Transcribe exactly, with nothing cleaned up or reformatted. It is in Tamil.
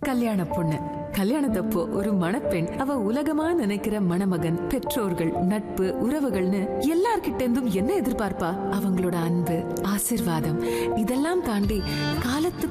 கல்யாண பொண்ணு. கல்யாணத்தப்போ ஒரு மணப்பெண் அவ உலகமா நினைக்கிற மணமகன், பெற்றோர்கள், நட்பு, உறவுகள்னு எல்லார்கிட்ட இருந்தும் என்ன எதிர்பார்ப்பா? அவங்களோட அன்பு, ஆசிர்வாதம் இதெல்லாம் தாண்டி காலத்துக்கு